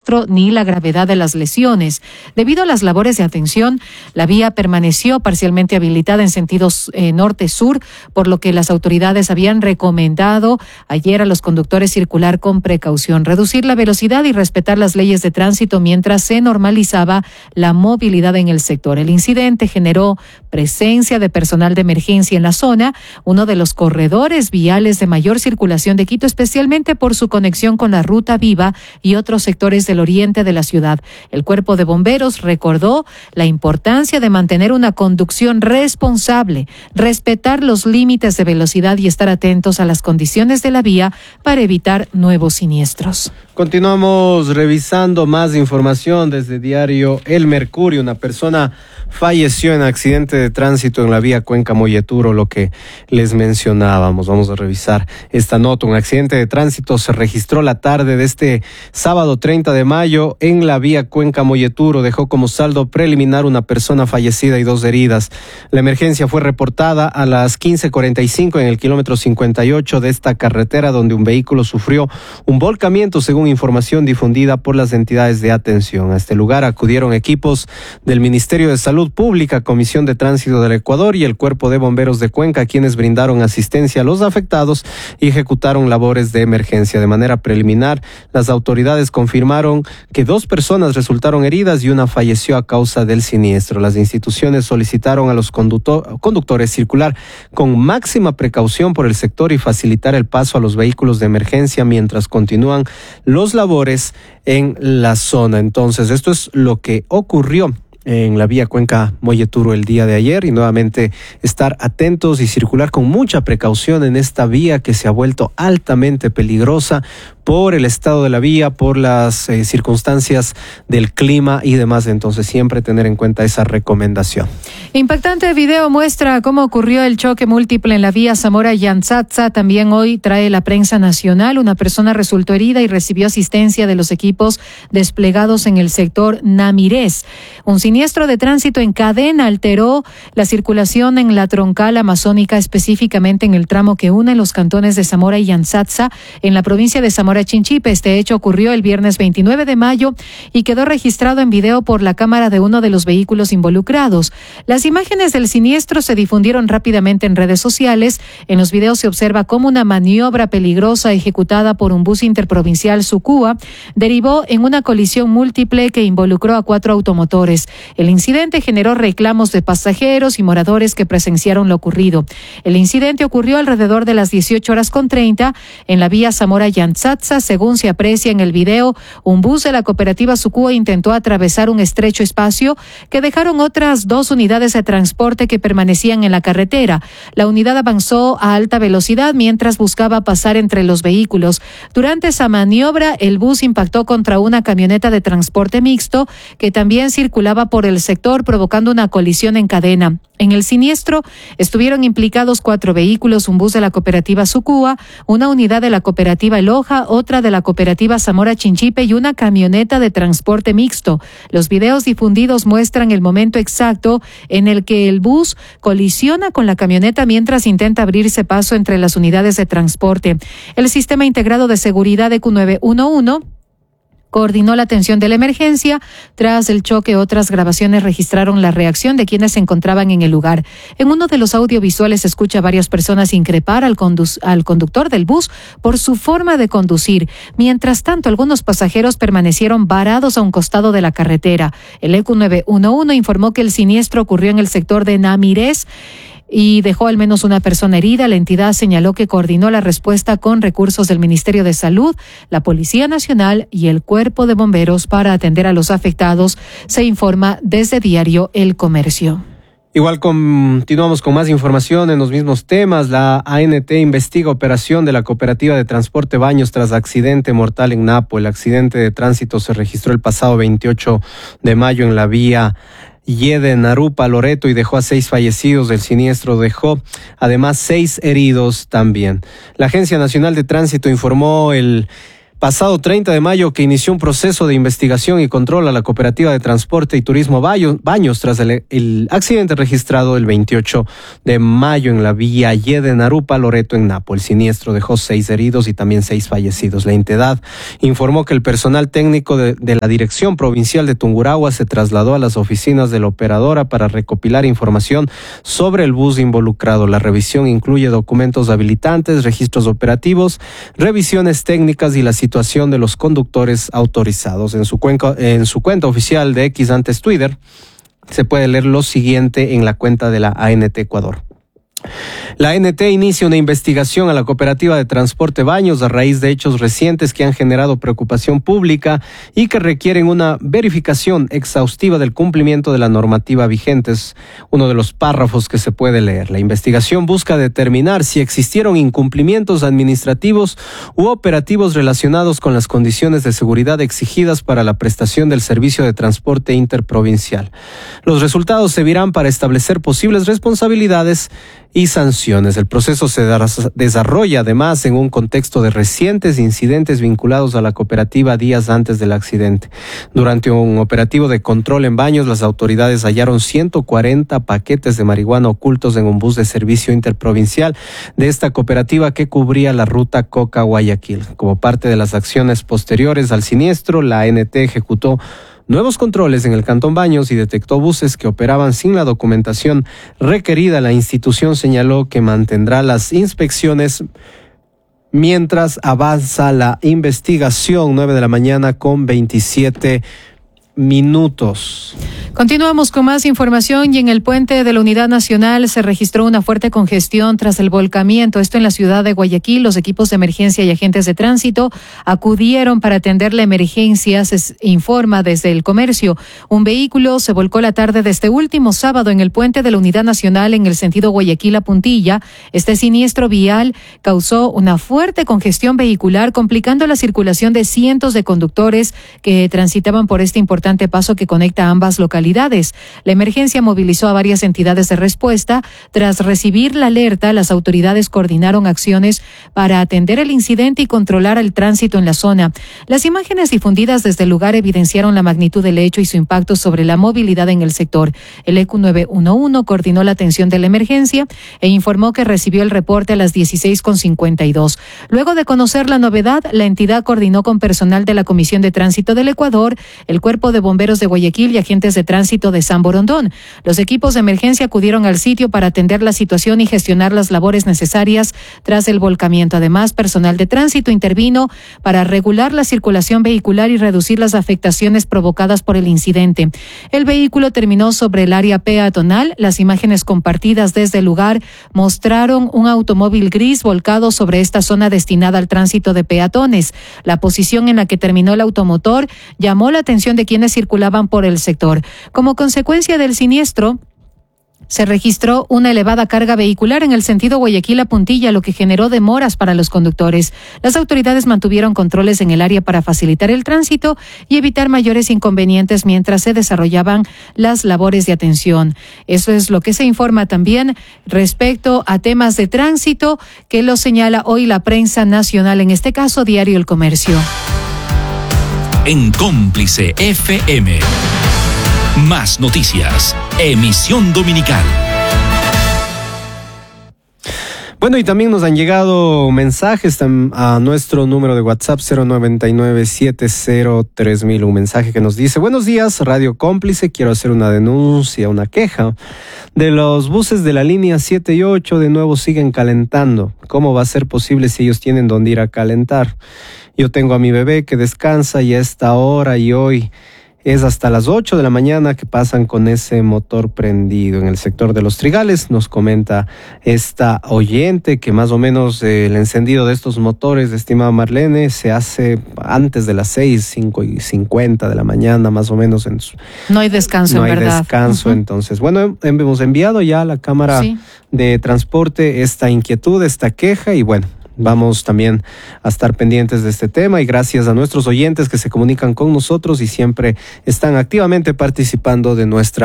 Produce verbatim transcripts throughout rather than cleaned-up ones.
siniestro ni la gravedad de las lesiones. Debido a las labores de atención, la vía permaneció parcialmente habilitada en sentidos eh, norte-sur, por lo que las autoridades habían recomendado ayer a los conductores circular con precaución, reducir la velocidad y respetar las leyes de tránsito mientras se normalizaba la movilidad en el sector. El incidente generó presencia de personal de emergencia en la zona, uno de los corredores viales de mayor circulación de Quito, especialmente por su conexión con la Ruta Viva y otros sectores del oriente de la ciudad. El Cuerpo de Bomberos recordó la importancia de mantener una conducción responsable, respetar los límites de velocidad y estar atentos a las condiciones de la vía para evitar nuevos siniestros. Continuamos revisando más información desde diario El Mercurio. Una persona falleció en accidente de tránsito en la vía Cuenca-Molleturo, lo que les mencionábamos. Vamos a revisar esta nota. Un accidente de tránsito se registró la tarde de este sábado treinta de mayo en la vía Cuenca-Molleturo. Dejó como saldo preliminar una persona fallecida y dos heridas. La emergencia fue reportada a las quince cuarenta y cinco en el kilómetro cincuenta y ocho de esta carretera, donde un vehículo sufrió un volcamiento, según información difundida por las entidades de atención. A este lugar acudieron equipos del Ministerio de Salud Pública, Comisión de Tránsito del Ecuador y el Cuerpo de Bomberos de Cuenca, quienes brindaron asistencia a los afectados y ejecutaron labores de emergencia. De manera preliminar, las autoridades confirmaron que dos personas resultaron heridas y una falleció a causa del siniestro. Las instituciones solicitaron a los conductor, conductores circular con máxima precaución por el sector y facilitar el paso a los vehículos de emergencia mientras continúan los labores en la zona. Entonces, esto es lo que ocurrió en la vía Cuenca-Molleturo el día de ayer, y nuevamente estar atentos y circular con mucha precaución en esta vía que se ha vuelto altamente peligrosa por el estado de la vía, por las eh, circunstancias del clima y demás. Entonces, siempre tener en cuenta esa recomendación. Impactante video muestra cómo ocurrió el choque múltiple en la vía Zamora-Yantzaza. También hoy trae la prensa nacional. Una persona resultó herida y recibió asistencia de los equipos desplegados en el sector Namirés. Un siniestro de tránsito en cadena alteró la circulación en la troncal amazónica, específicamente en el tramo que une los cantones de Zamora y Yantzaza en la provincia de Zamora Chinchipe. Este hecho ocurrió el viernes veintinueve de mayo y quedó registrado en video por la cámara de uno de los vehículos involucrados. Las imágenes del siniestro se difundieron rápidamente en redes sociales. En los videos se observa cómo una maniobra peligrosa ejecutada por un bus interprovincial Sucúa derivó en una colisión múltiple que involucró a cuatro automotores. El incidente generó reclamos de pasajeros y moradores que presenciaron lo ocurrido. El incidente ocurrió alrededor de las dieciocho horas con treinta en la vía Zamora-Yantzaza. Según se aprecia en el video, un bus de la cooperativa Sucúa intentó atravesar un estrecho espacio que dejaron otras dos unidades de transporte que permanecían en la carretera. La unidad avanzó a alta velocidad mientras buscaba pasar entre los vehículos. Durante esa maniobra, el bus impactó contra una camioneta de transporte mixto que también circulaba por el sector, provocando una colisión en cadena. En el siniestro estuvieron implicados cuatro vehículos, un bus de la cooperativa Sucúa, una unidad de la cooperativa Eloja, otra de la cooperativa Zamora Chinchipe y una camioneta de transporte mixto. Los videos difundidos muestran el momento exacto en el que el bus colisiona con la camioneta mientras intenta abrirse paso entre las unidades de transporte. El Sistema Integrado de Seguridad E Q nueve uno uno coordinó la atención de la emergencia. Tras el choque, otras grabaciones registraron la reacción de quienes se encontraban en el lugar. En uno de los audiovisuales se escucha a varias personas increpar al, condu- al conductor del bus por su forma de conducir. Mientras tanto, algunos pasajeros permanecieron varados a un costado de la carretera. El E Q nueve uno uno informó que el siniestro ocurrió en el sector de Namirés y dejó al menos una persona herida. La entidad señaló que coordinó la respuesta con recursos del Ministerio de Salud, la Policía Nacional y el Cuerpo de Bomberos para atender a los afectados. Se informa desde Diario El Comercio. Igual continuamos con más información en los mismos temas. La A N T investiga operación de la Cooperativa de Transporte Baños tras accidente mortal en Napo. El accidente de tránsito se registró el pasado veintiocho de mayo en la vía Yede, Narupa, Loreto, y dejó a seis fallecidos. El siniestro dejó además seis heridos también. La Agencia Nacional de Tránsito informó el pasado treinta de mayo que inició un proceso de investigación y control a la Cooperativa de Transporte y Turismo Baños tras el, el accidente registrado el veintiocho de mayo en la vía Yede Narupa, Loreto, en Napo. El siniestro dejó seis heridos y también seis fallecidos. La entidad informó que el personal técnico de, de la Dirección Provincial de Tungurahua se trasladó a las oficinas de la operadora para recopilar información sobre el bus involucrado. La revisión incluye documentos habilitantes, registros operativos, revisiones técnicas y la situación de los conductores autorizados. En su cuenca, en su cuenta oficial de X, antes Twitter, se puede leer lo siguiente en la cuenta de la A N T Ecuador. La A N T inicia una investigación a la Cooperativa de Transporte Baños a raíz de hechos recientes que han generado preocupación pública y que requieren una verificación exhaustiva del cumplimiento de la normativa vigente. Es uno de los párrafos que se puede leer. La investigación busca determinar si existieron incumplimientos administrativos u operativos relacionados con las condiciones de seguridad exigidas para la prestación del servicio de transporte interprovincial. Los resultados servirán para establecer posibles responsabilidades y sanciones. El proceso se desarrolla además en un contexto de recientes incidentes vinculados a la cooperativa días antes del accidente. Durante un operativo de control en Baños, las autoridades hallaron ciento cuarenta paquetes de marihuana ocultos en un bus de servicio interprovincial de esta cooperativa que cubría la ruta Coca-Guayaquil. Como parte de las acciones posteriores al siniestro, la A N T ejecutó nuevos controles en el Cantón Baños y detectó buses que operaban sin la documentación requerida. La institución señaló que mantendrá las inspecciones mientras avanza la investigación. Nueve de la mañana con veintisiete minutos. Continuamos con más información y en el puente de la Unidad Nacional se registró una fuerte congestión tras el volcamiento. Esto en la ciudad de Guayaquil. Los equipos de emergencia y agentes de tránsito acudieron para atender la emergencia, se informa desde el comercio. Un vehículo se volcó la tarde de este último sábado en el puente de la Unidad Nacional en el sentido Guayaquil a Puntilla. Este siniestro vial causó una fuerte congestión vehicular, complicando la circulación de cientos de conductores que transitaban por este importante paso que conecta ambas localidades. La emergencia movilizó a varias entidades de respuesta. Tras recibir la alerta, las autoridades coordinaron acciones para atender el incidente y controlar el tránsito en la zona. Las imágenes difundidas desde el lugar evidenciaron la magnitud del hecho y su impacto sobre la movilidad en el sector. El E Q nueve uno uno coordinó la atención de la emergencia e informó que recibió el reporte a las dieciséis con cincuenta y dos. Luego de conocer la novedad, la entidad coordinó con personal de la Comisión de Tránsito del Ecuador, el Cuerpo de Bomberos de Guayaquil y agentes de tránsito de San Borondón. Los equipos de emergencia acudieron al sitio para atender la situación y gestionar las labores necesarias tras el volcamiento. Además, personal de tránsito intervino para regular la circulación vehicular y reducir las afectaciones provocadas por el incidente. El vehículo terminó sobre el área peatonal. Las imágenes compartidas desde el lugar mostraron un automóvil gris volcado sobre esta zona destinada al tránsito de peatones. La posición en la que terminó el automotor llamó la atención de quienes circulaban por el sector. Como consecuencia del siniestro, se registró una elevada carga vehicular en el sentido Guayaquil a Puntilla, lo que generó demoras para los conductores. Las autoridades mantuvieron controles en el área para facilitar el tránsito y evitar mayores inconvenientes mientras se desarrollaban las labores de atención. Eso es lo que se informa también respecto a temas de tránsito que lo señala hoy la prensa nacional, en este caso Diario El Comercio. En Cómplice F M. Más noticias. Emisión dominical. Bueno, y también nos han llegado mensajes a nuestro número de WhatsApp cero noventa y nueve, siete cero tres mil. Un mensaje que nos dice: buenos días, Radio Cómplice, quiero hacer una denuncia, una queja. De los buses de la línea siete y ocho de nuevo siguen calentando. ¿Cómo va a ser posible si ellos tienen dónde ir a calentar? Yo tengo a mi bebé que descansa y a esta hora y hoy es hasta las ocho de la mañana que pasan con ese motor prendido. En el sector de Los Trigales nos comenta esta oyente que más o menos eh, el encendido de estos motores, estimada Marlene, se hace antes de las seis, cinco y cincuenta de la mañana, más o menos. En su, no hay descanso, no en hay verdad. descanso, uh-huh. Entonces, bueno, hemos enviado ya a la Cámara sí. de Transporte esta inquietud, esta queja, y bueno, vamos también a estar pendientes de este tema, y gracias a nuestros oyentes que se comunican con nosotros y siempre están activamente participando de nuestra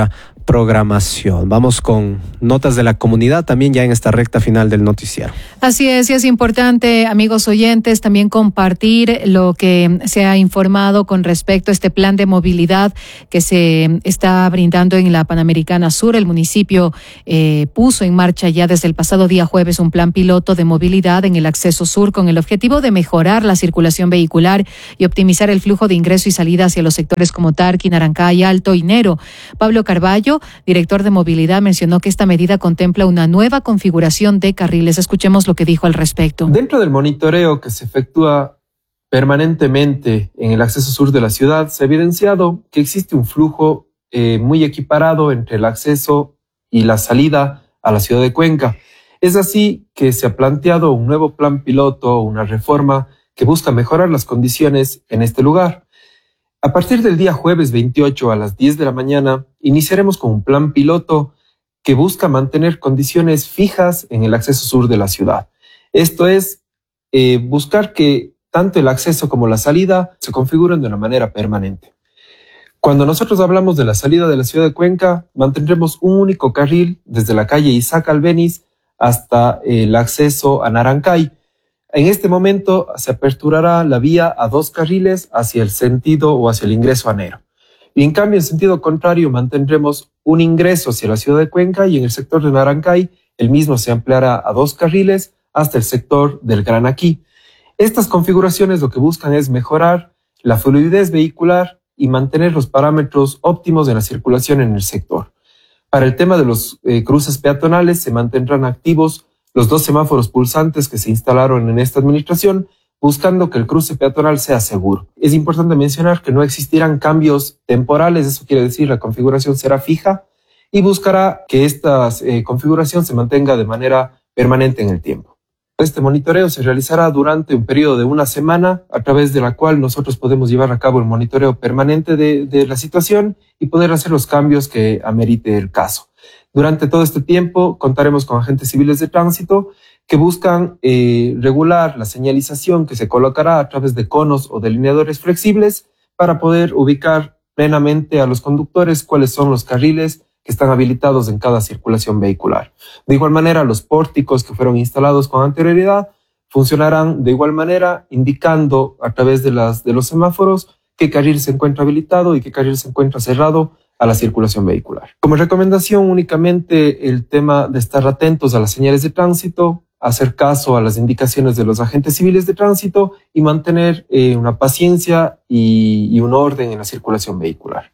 programación. Vamos con notas de la comunidad también ya en esta recta final del noticiero. Así es, y es importante, amigos oyentes, también compartir lo que se ha informado con respecto a este plan de movilidad que se está brindando en la Panamericana Sur. El municipio eh, puso en marcha ya desde el pasado día jueves un plan piloto de movilidad en el acceso sur con el objetivo de mejorar la circulación vehicular y optimizar el flujo de ingreso y salida hacia los sectores como Tarqui, Narancay, Alto y Nero. Pablo Carballo, director de movilidad, mencionó que esta medida contempla una nueva configuración de carriles. Escuchemos lo que dijo al respecto. Dentro del monitoreo que se efectúa permanentemente en el acceso sur de la ciudad, se ha evidenciado que existe un flujo eh, muy equiparado entre el acceso y la salida a la ciudad de Cuenca. Es así que se ha planteado un nuevo plan piloto, una reforma que busca mejorar las condiciones en este lugar. A partir del día jueves veintiocho a las diez de la mañana, iniciaremos con un plan piloto que busca mantener condiciones fijas en el acceso sur de la ciudad. Esto es, eh, buscar que tanto el acceso como la salida se configuren de una manera permanente. Cuando nosotros hablamos de la salida de la ciudad de Cuenca, mantendremos un único carril desde la calle Isaac Albéniz hasta el acceso a Narancay. En este momento se aperturará la vía a dos carriles hacia el sentido o hacia el ingreso a Nero. Y en cambio, en sentido contrario, mantendremos un ingreso hacia la ciudad de Cuenca y en el sector de Narancay el mismo se ampliará a dos carriles hasta el sector del Gran Aquí. Estas configuraciones lo que buscan es mejorar la fluidez vehicular y mantener los parámetros óptimos de la circulación en el sector. Para el tema de los eh, cruces peatonales se mantendrán activos los dos semáforos pulsantes que se instalaron en esta administración, buscando que el cruce peatonal sea seguro. Es importante mencionar que no existirán cambios temporales, eso quiere decir la configuración será fija y buscará que esta eh, configuración se mantenga de manera permanente en el tiempo. Este monitoreo se realizará durante un periodo de una semana, a través de la cual nosotros podemos llevar a cabo el monitoreo permanente de, de la situación y poder hacer los cambios que amerite el caso. Durante todo este tiempo contaremos con agentes civiles de tránsito que buscan eh, regular la señalización que se colocará a través de conos o delineadores flexibles para poder ubicar plenamente a los conductores cuáles son los carriles que están habilitados en cada circulación vehicular. De igual manera, los pórticos que fueron instalados con anterioridad funcionarán de igual manera, indicando a través de, las, de los semáforos qué carril se encuentra habilitado y qué carril se encuentra cerrado a la circulación vehicular. Como recomendación, únicamente el tema de estar atentos a las señales de tránsito, hacer caso a las indicaciones de los agentes civiles de tránsito y mantener eh, una paciencia y, y un orden en la circulación vehicular.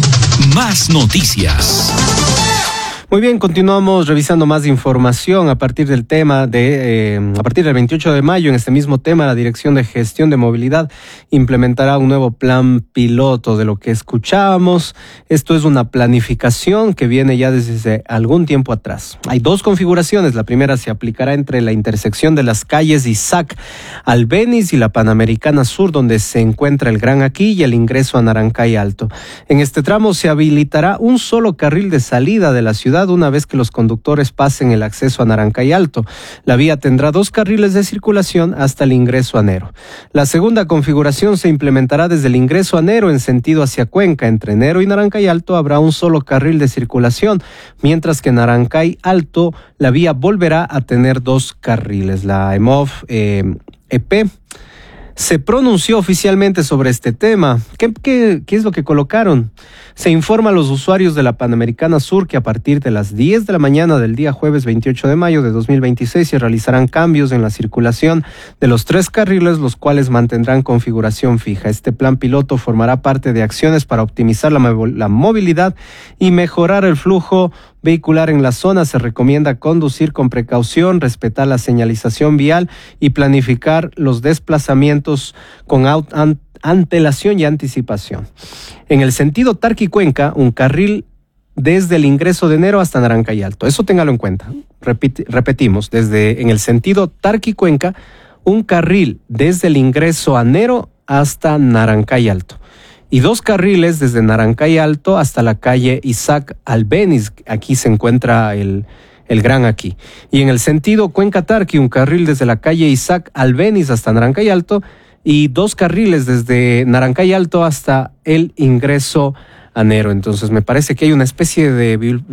Más noticias. Muy bien, continuamos revisando más información a partir del tema de, eh, a partir del veintiocho de mayo, en este mismo tema, la Dirección de Gestión de Movilidad implementará un nuevo plan piloto. De lo que escuchábamos, esto es una planificación que viene ya desde algún tiempo atrás. Hay dos configuraciones. La primera se aplicará entre la intersección de las calles Isaac Albéniz y la Panamericana Sur, donde se encuentra el Gran Aquí y el ingreso a Narancay Alto. En este tramo se habilitará un solo carril de salida de la ciudad una vez que los conductores pasen el acceso a Narancay Alto. La vía tendrá dos carriles de circulación hasta el ingreso a Nero. La segunda configuración se implementará desde el ingreso a Nero en sentido hacia Cuenca. Entre Nero y Narancay Alto habrá un solo carril de circulación, mientras que en Narancay Alto la vía volverá a tener dos carriles. La E M O F eh, E P se pronunció oficialmente sobre este tema. ¿Qué, qué, qué es lo que colocaron? Se informa a los usuarios de la Panamericana Sur que a partir de las diez de la mañana del día jueves veintiocho de mayo de dos mil veintiséis se realizarán cambios en la circulación de los tres carriles, los cuales mantendrán configuración fija. Este plan piloto formará parte de acciones para optimizar la, la movilidad y mejorar el flujo vehicular en la zona. Se recomienda conducir con precaución, respetar la señalización vial y planificar los desplazamientos con an- antelación y anticipación. En el sentido Tarqui-Cuenca, un carril desde el ingreso de Nero hasta Narancay Alto. Eso téngalo en cuenta. Repite, repetimos, desde en el sentido Tarqui-Cuenca, un carril desde el ingreso a Nero hasta Narancay Alto. Y dos carriles desde Narancay Alto hasta la calle Isaac Albéniz. Aquí se encuentra el, el Gran Aquí. Y en el sentido Cuenca-Tarqui, un carril desde la calle Isaac Albéniz hasta Narancay Alto y dos carriles desde Narancay Alto hasta el ingreso Anero. Entonces me parece que hay una especie de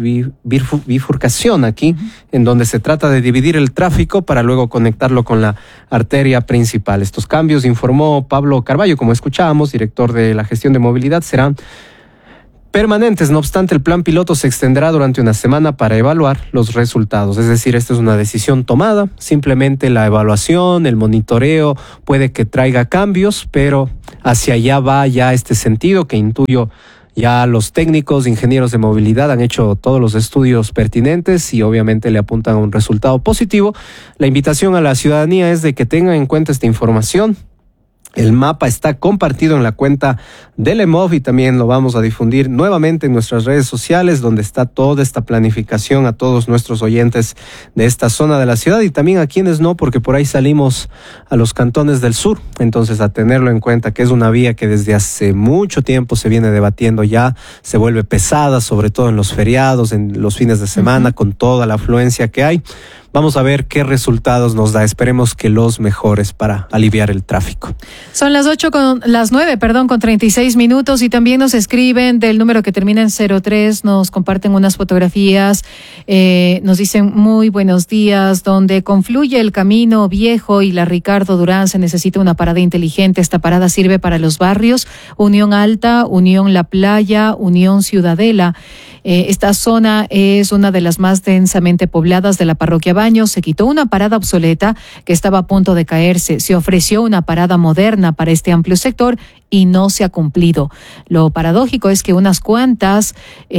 bifurcación aquí, uh-huh, en donde se trata de dividir el tráfico para luego conectarlo con la arteria principal. Estos cambios, informó Pablo Carballo, como escuchábamos, director de la gestión de movilidad, serán permanentes. No obstante, el plan piloto se extenderá durante una semana para evaluar los resultados. Es decir, esta es una decisión tomada. Simplemente la evaluación, el monitoreo puede que traiga cambios, pero hacia allá va ya este sentido que intuyo. Ya los técnicos, ingenieros de movilidad han hecho todos los estudios pertinentes y obviamente le apuntan a un resultado positivo. La invitación a la ciudadanía es de que tengan en cuenta esta información. El mapa está compartido en la cuenta del E M O V y también lo vamos a difundir nuevamente en nuestras redes sociales, donde está toda esta planificación a todos nuestros oyentes de esta zona de la ciudad y también a quienes no, porque por ahí salimos a los cantones del sur. Entonces, a tenerlo en cuenta que es una vía que desde hace mucho tiempo se viene debatiendo ya, se vuelve pesada, sobre todo en los feriados, en los fines de semana, uh-huh, con toda la afluencia que hay. Vamos a ver qué resultados nos da. Esperemos que los mejores para aliviar el tráfico. Son las ocho con las nueve, perdón, con treinta y seis minutos y también nos escriben del número que termina en cero tres, nos comparten unas fotografías, eh, nos dicen muy buenos días, donde confluye el Camino Viejo y la Ricardo Durán se necesita una parada inteligente. Esta parada sirve para los barrios Unión Alta, Unión La Playa, Unión Ciudadela. Eh, esta zona es una de las más densamente pobladas de la parroquia Baños. Se quitó una parada obsoleta que estaba a punto de caerse. Se ofreció una parada moderna para este amplio sector y no se ha cumplido. Lo paradójico es que unas cuantas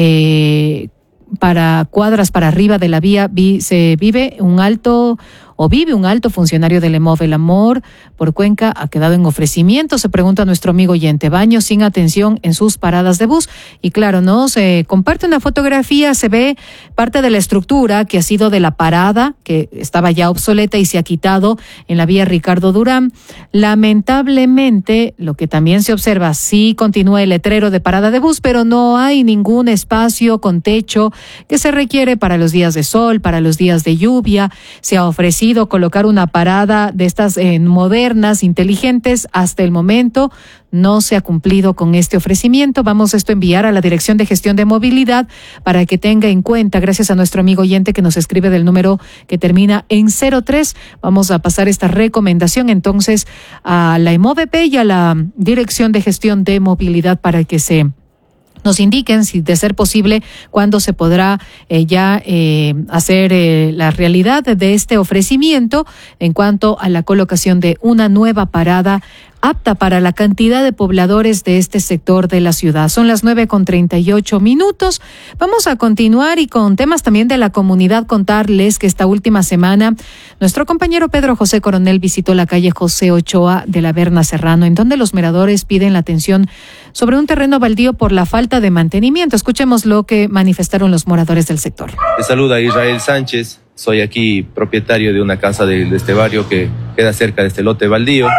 eh, para cuadras para arriba de la vía vi, se vive un alto o vive un alto funcionario del E M O V. El amor por Cuenca ha quedado en ofrecimiento, se pregunta nuestro amigo oyente. Baños sin atención en sus paradas de bus. Y claro, no se comparte una fotografía, se ve parte de la estructura que ha sido de la parada, que estaba ya obsoleta y se ha quitado en la vía Ricardo Durán. Lamentablemente, lo que también se observa, sí continúa el letrero de parada de bus, pero no hay ningún espacio con techo que se requiere para los días de sol, para los días de lluvia. Se ha ofrecido colocar una parada de estas eh, modernas, inteligentes. Hasta el momento no se ha cumplido con este ofrecimiento. Vamos esto a enviar a la Dirección de Gestión de Movilidad para que tenga en cuenta, gracias a nuestro amigo oyente que nos escribe del número que termina en cero tres. Vamos a pasar esta recomendación entonces a la E M O V P y a la Dirección de Gestión de Movilidad para que se nos indiquen, si de ser posible, cuándo se podrá eh, ya eh, hacer eh, la realidad de este ofrecimiento en cuanto a la colocación de una nueva parada apta para la cantidad de pobladores de este sector de la ciudad. Son las nueve con treinta y ocho minutos. Vamos a continuar y con temas también de la comunidad, contarles que esta última semana nuestro compañero Pedro José Coronel visitó la calle José Ochoa de la Verna Serrano, en donde los miradores piden la atención sobre un terreno baldío por la falta de mantenimiento. Escuchemos lo que manifestaron los moradores del sector. Les saluda Israel Sánchez. Soy aquí propietario de una casa de, de este barrio que queda cerca de este lote baldío.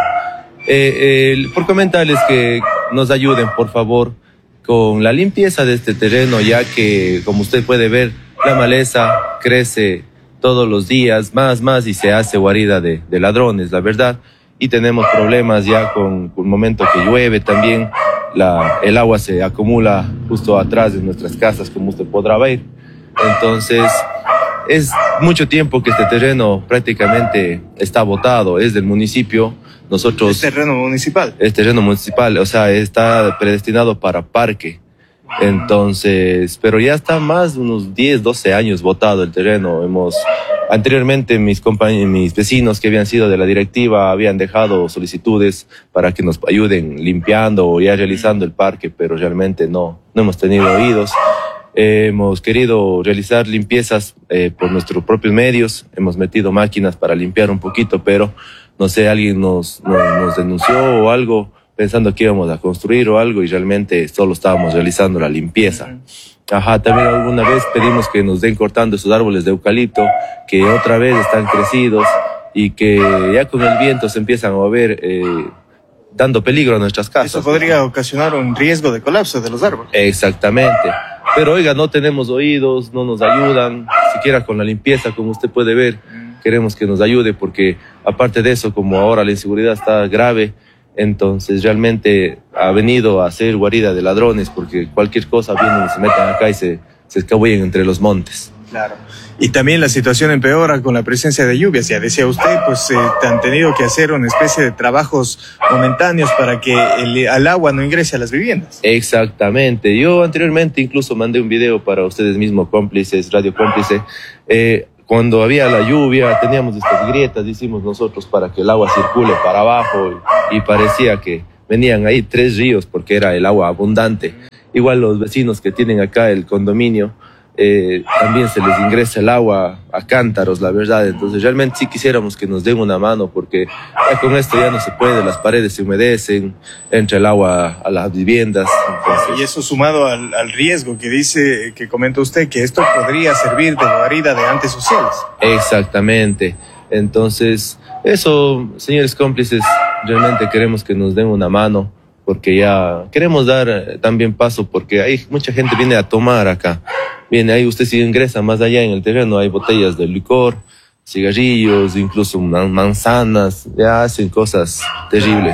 Eh, eh, por comentarles que nos ayuden, por favor, con la limpieza de este terreno, ya que, como usted puede ver, la maleza crece todos los días, más, más, y se hace guarida de, de ladrones, la verdad. Y tenemos problemas ya con, con el momento que llueve también, la, el agua se acumula justo atrás de nuestras casas, como usted podrá ver. Entonces, es mucho tiempo que este terreno prácticamente está botado, es del municipio. Nosotros, ¿Es terreno municipal? Es terreno municipal, o sea, está predestinado para parque. Entonces, pero ya está más de unos diez, doce años botado el terreno. Hemos, anteriormente mis compañeros, mis vecinos que habían sido de la directiva habían dejado solicitudes para que nos ayuden limpiando o ya realizando el parque, pero realmente no, no hemos tenido oídos. Eh, hemos querido realizar limpiezas eh, por nuestros propios medios, hemos metido máquinas para limpiar un poquito, pero no sé, alguien nos, nos, nos denunció o algo pensando que íbamos a construir o algo y realmente solo estábamos realizando la limpieza. Ajá, también alguna vez pedimos que nos den cortando esos árboles de eucalipto que otra vez están crecidos y que ya con el viento se empiezan a mover, eh, dando peligro a nuestras casas. Eso podría ocasionar un riesgo de colapso de los árboles. Exactamente. Pero oiga, no tenemos oídos, no nos ayudan, siquiera con la limpieza, como usted puede ver. Queremos que nos ayude porque aparte de eso, como ahora la inseguridad está grave, Entonces realmente ha venido a ser guarida de ladrones porque cualquier cosa vienen y se meten acá y se, se escabullen entre los montes. Claro. Y también la situación empeora con la presencia de lluvias. Ya decía usted, pues eh, han tenido que hacer una especie de trabajos momentáneos para que el, el agua no ingrese a las viviendas. Exactamente. Yo anteriormente incluso mandé un video para ustedes mismos, cómplices, Radio Cómplice. Eh, cuando había la lluvia, teníamos estas grietas, hicimos nosotros para que el agua circule para abajo y, y parecía que venían ahí tres ríos porque era el agua abundante. Igual los vecinos que tienen acá el condominio, Eh, también se les ingresa el agua a cántaros, la verdad. Entonces realmente sí quisiéramos que nos den una mano porque ya con esto ya no se puede, las paredes se humedecen, entra el agua a las viviendas. Entonces... Y eso sumado al, al riesgo que dice, que comenta usted, que esto podría servir de guarida de antisociales. Exactamente. Entonces eso, señores cómplices, realmente queremos que nos den una mano porque ya queremos dar también paso porque hay mucha gente viene a tomar acá. Viene ahí, usted si ingresa más allá en el terreno, hay botellas de licor, cigarrillos, incluso manzanas, ya hacen cosas terribles.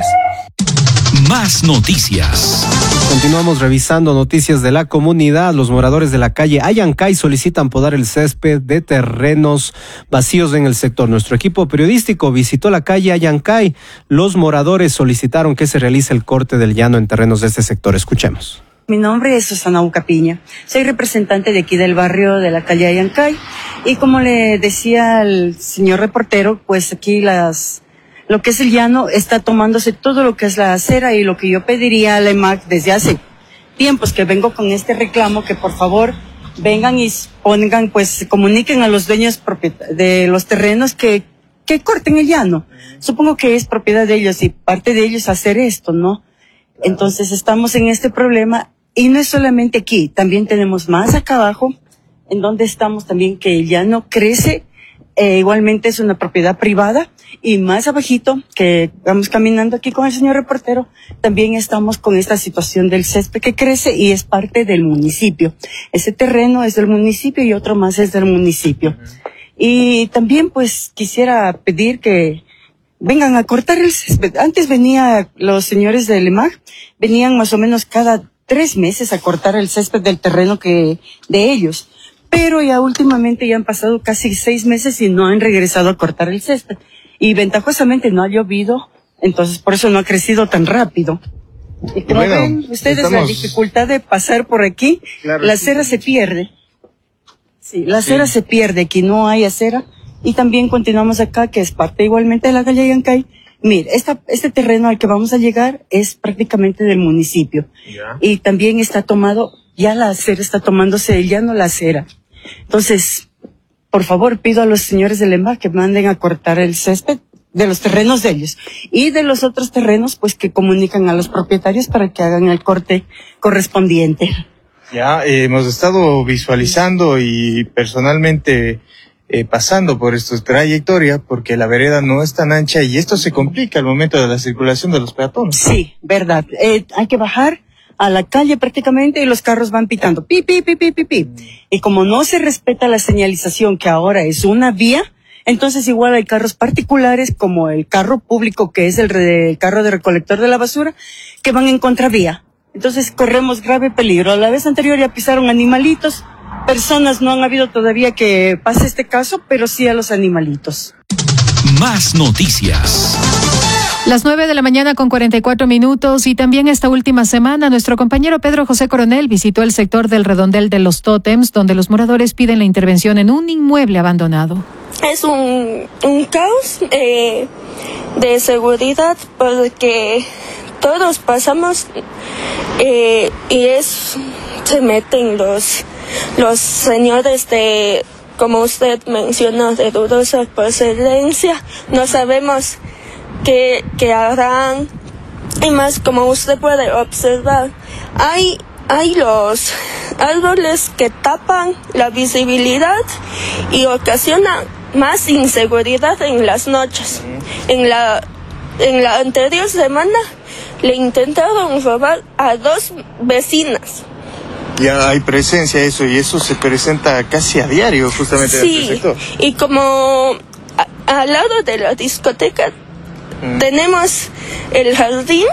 Más noticias. Continuamos revisando noticias de la comunidad. Los moradores de la calle Ayancay solicitan podar el césped de terrenos vacíos en el sector. Nuestro equipo periodístico visitó la calle Ayancay. Los moradores solicitaron que se realice el corte del llano en terrenos de este sector. Escuchemos. Mi nombre es Susana Ucapiña, soy representante de aquí del barrio de la calle Ayancay y como le decía al señor reportero, pues aquí las, lo que es el llano está tomándose todo lo que es la acera y lo que yo pediría a la E M A C desde hace tiempos que vengo con este reclamo, que por favor vengan y pongan, pues se comuniquen a los dueños de los terrenos que, que corten el llano. Supongo que es propiedad de ellos y parte de ellos hacer esto, ¿no? Entonces estamos en este problema. Y no es solamente aquí, también tenemos más acá abajo, en donde estamos también que el llano crece, eh, igualmente es una propiedad privada, y más abajito, que vamos caminando aquí con el señor reportero, también estamos con esta situación del césped que crece y es parte del municipio. Ese terreno es del municipio y otro más es del municipio. Y también pues quisiera pedir que vengan a cortar el césped. Antes venía los señores del E M A C, venían más o menos cada tres meses a cortar el césped del terreno que de ellos, pero ya últimamente ya han pasado casi seis meses y no han regresado a cortar el césped y ventajosamente no ha llovido, entonces por eso no ha crecido tan rápido. Y como bueno, ven ustedes estamos... la dificultad de pasar por aquí, claro, la acera sí. se pierde. Sí, la acera sí. se pierde, aquí no hay acera y también continuamos acá que es parte igualmente de la calle Ayancay. Mire, esta, este terreno al que vamos a llegar es prácticamente del municipio. Yeah. Y también está tomado, ya la acera está tomándose, ya no la acera. Entonces, por favor, pido a los señores del E M A que manden a cortar el césped de los terrenos de ellos. Y de los otros terrenos, pues que comunican a los propietarios para que hagan el corte correspondiente. Ya, eh, hemos estado visualizando y personalmente... Eh, pasando por esta trayectoria porque la vereda no es tan ancha y esto se complica al momento de la circulación de los peatones. Sí, verdad. Eh, hay que bajar a la calle prácticamente y los carros van pitando. Pi, pi, pi, pi, pi, pi. Mm. Y como no se respeta la señalización que ahora es una vía, entonces igual hay carros particulares como el carro público que es el, re, el carro de recolector de la basura que van en contravía. Entonces corremos grave peligro. A la vez anterior ya pisaron animalitos. Personas no han habido todavía que pase este caso, pero sí a los animalitos. Más noticias. Las nueve de la mañana con cuarenta y cuatro minutos y también esta última semana nuestro compañero Pedro José Coronel visitó el sector del Redondel de los Tótems, donde los moradores piden la intervención en un inmueble abandonado. Es un, un caos eh, de seguridad porque todos pasamos eh, y es se meten los los señores de, como usted mencionó, de dudosa procedencia. No sabemos qué, qué harán. Y más, como usted puede observar, hay, hay los árboles que tapan la visibilidad y ocasionan más inseguridad en las noches. En la, en la anterior semana le intentaron robar a dos vecinas. Ya hay presencia eso y eso se presenta casi a diario justamente sí, en este sector. Y como a, al lado de la discoteca Mm. Tenemos el jardín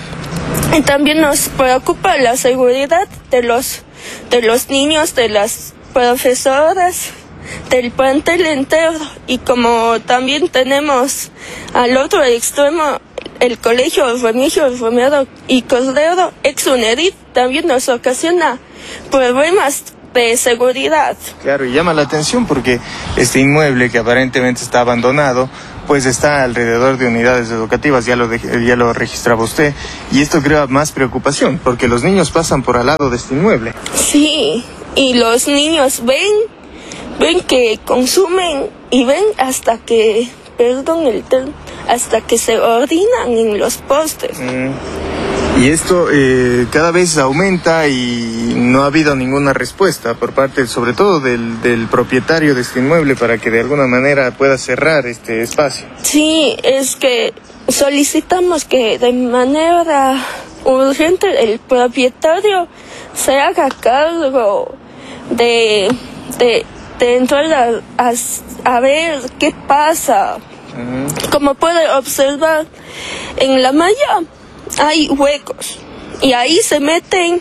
y también nos preocupa la seguridad de los, de los niños, de las profesoras, del plantel entero. Y como también tenemos al otro extremo el colegio Remigio Romero y Cordero, ex UNEDIT, también nos ocasiona problemas de seguridad. Claro, y llama la atención porque este inmueble que aparentemente está abandonado, pues está alrededor de unidades educativas, ya lo, de, ya lo registraba usted, y esto crea más preocupación, porque los niños pasan por al lado de este inmueble. Sí, y los niños ven, ven que consumen y ven hasta que, perdón el término, hasta que se orinan en los postes. Mm. Y esto eh, cada vez aumenta y no ha habido ninguna respuesta por parte, sobre todo, del, del propietario de este inmueble para que de alguna manera pueda cerrar este espacio. Sí, es que solicitamos que de manera urgente el propietario se haga cargo de, de, de entrar a, a, a ver qué pasa. Uh-huh. Como puede observar, en la malla hay huecos y ahí se meten,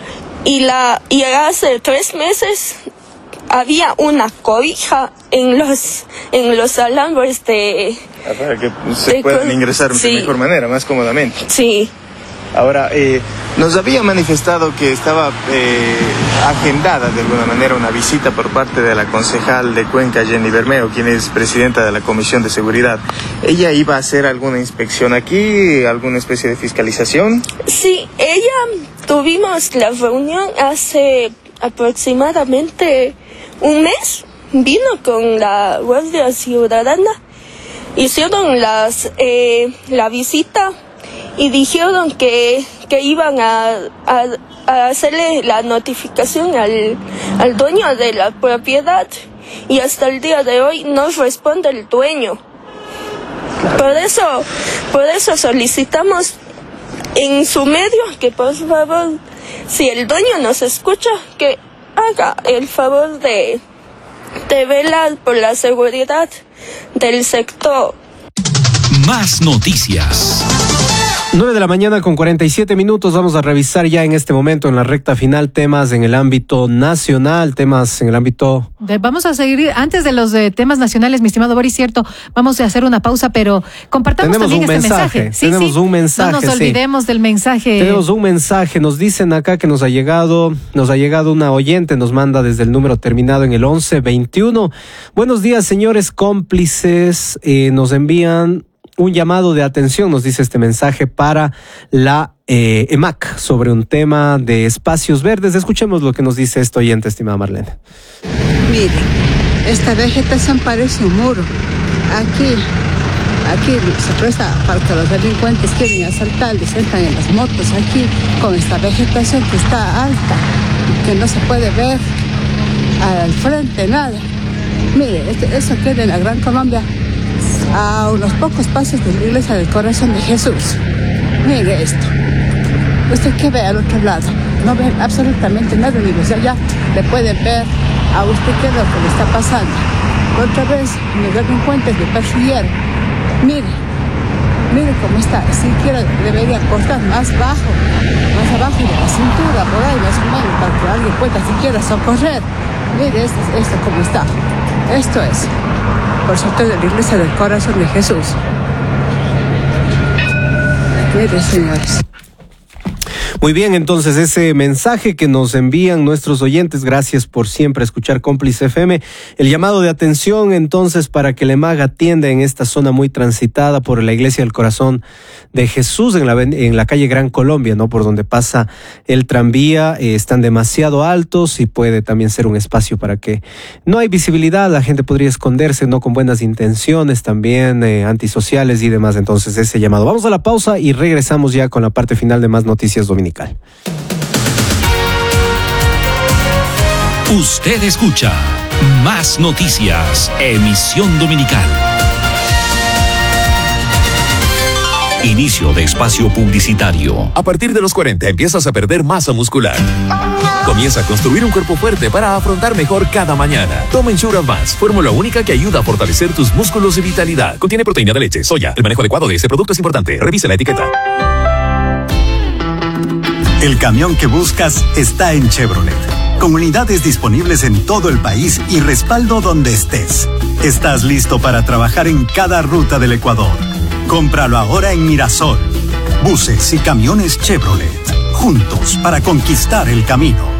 y la y hace tres meses había una cobija en los en los alambres de ah, para que se puedan ingresar sí. de mejor manera, más cómodamente. Sí. Ahora, eh, nos había manifestado que estaba eh, agendada de alguna manera una visita por parte de la concejal de Cuenca, Jenny Bermeo, quien es presidenta de la Comisión de Seguridad. ¿Ella iba a hacer alguna inspección aquí, alguna especie de fiscalización? Sí, ella tuvimos la reunión hace aproximadamente un mes. Vino con la Guardia Ciudadana, hicieron las eh, la visita y dijeron que, que iban a, a, a hacerle la notificación al, al dueño de la propiedad, y hasta el día de hoy no responde el dueño. Por eso, por eso solicitamos en su medio que por favor, si el dueño nos escucha, que haga el favor de, de velar por la seguridad del sector. Más noticias. nueve de la mañana con cuarenta y siete minutos. Vamos a revisar ya en este momento, en la recta final, temas en el ámbito nacional, temas en el ámbito... De, vamos a seguir, antes de los de temas nacionales, mi estimado Boris, cierto, vamos a hacer una pausa, pero compartamos tenemos también un este mensaje. mensaje. Sí, tenemos sí. un mensaje, No nos olvidemos sí. del mensaje. Tenemos un mensaje, nos dicen acá que nos ha llegado, nos ha llegado una oyente, nos manda desde el número terminado en el once veintiuno. Buenos días, señores cómplices, eh, nos envían un llamado de atención, nos dice este mensaje, para la eh, EMAC sobre un tema de espacios verdes. Escuchemos lo que nos dice este oyente, estimada Marlene. Mire, esta vegetación parece un muro. Aquí, aquí se presta para que los delincuentes quieren asaltar, les entran en las motos aquí con esta vegetación que está alta, que no se puede ver al frente nada. Mire, este, eso queda en la Gran Colombia, a unos pocos pasos de la iglesia del Corazón de Jesús. Mire esto. Usted que ve al otro lado, no ve absolutamente nada, ni desde allá le puede ver a usted qué es lo que le está pasando. Otra vez los delincuentes le persiguieron. Mire, mire cómo está. Siquiera debería cortar más bajo, más abajo de la cintura, por ahí más o menos, para que alguien pueda siquiera socorrer. Mire esto, esto cómo está. Esto es por suerte de la iglesia del Corazón de Jesús. Mire, señores. Muy bien, entonces ese mensaje que nos envían nuestros oyentes, gracias por siempre escuchar Cómplice F M, el llamado de atención entonces para que la EMAG atienda en esta zona muy transitada por la Iglesia del Corazón de Jesús en la, en la calle Gran Colombia, ¿no? Por donde pasa el tranvía, eh, están demasiado altos y puede también ser un espacio para que no hay visibilidad, la gente podría esconderse, no con buenas intenciones, también eh, antisociales y demás, entonces ese llamado. Vamos a la pausa y regresamos ya con la parte final de Más Noticias Dominical. Usted escucha Más Noticias, emisión dominical. Inicio de espacio publicitario. A partir de los cuarenta empiezas a perder masa muscular. Comienza a construir un cuerpo fuerte para afrontar mejor cada mañana. Toma Ensure Advance, fórmula única que ayuda a fortalecer tus músculos y vitalidad. Contiene proteína de leche, soya. El manejo adecuado de este producto es importante. Revise la etiqueta. El camión que buscas está en Chevrolet, con unidades disponibles en todo el país y respaldo donde estés. Estás listo para trabajar en cada ruta del Ecuador. Cómpralo ahora en Mirasol. Buses y camiones Chevrolet, juntos para conquistar el camino.